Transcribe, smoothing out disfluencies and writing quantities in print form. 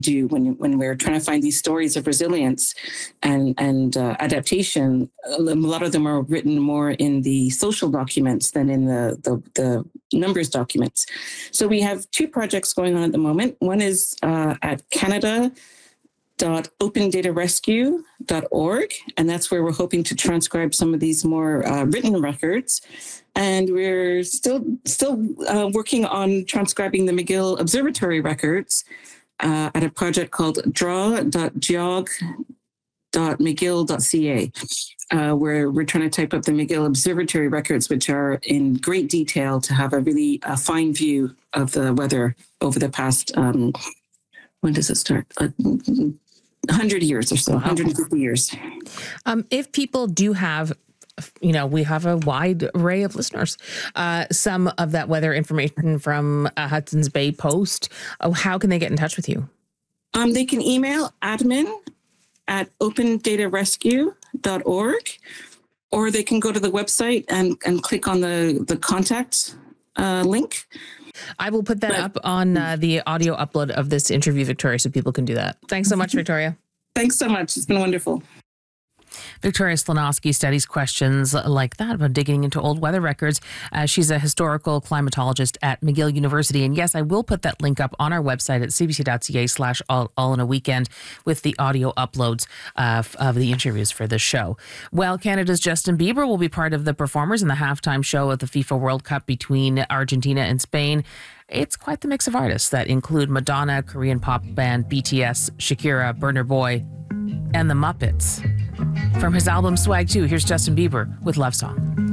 do when we're trying to find these stories of resilience and adaptation. A lot of them are written more in the social documents than in the numbers documents. So we have two projects going on at the moment. One is at Canada.OpenDataRescue.org, and that's where we're hoping to transcribe some of these more written records. And we're still working on transcribing the McGill Observatory records at a project called draw.geog.mcgill.ca, where we're trying to type up the McGill Observatory records, which are in great detail to have a really fine view of the weather over the past, when does it start? 100 years or so, 150 years. If people do have, we have a wide array of listeners, some of that weather information from Hudson's Bay Post, how can they get in touch with you? They can email admin@opendatarescue.org, or they can go to the website and click on the contact link. I will put that up on the audio upload of this interview, Victoria, so people can do that. Thanks so much, Victoria. Thanks so much. It's been wonderful. Victoria Slonowski studies questions like that about digging into old weather records. She's a historical climatologist at McGill University. And yes, I will put that link up on our website at cbc.ca/all in a weekend with the audio uploads of the interviews for this show. Well, Canada's Justin Bieber will be part of the performers in the halftime show at the FIFA World Cup between Argentina and Spain. It's quite the mix of artists that include Madonna, Korean pop band BTS, Shakira, Burna Boy, and the Muppets. From his album Swag 2, here's Justin Bieber with Love Song.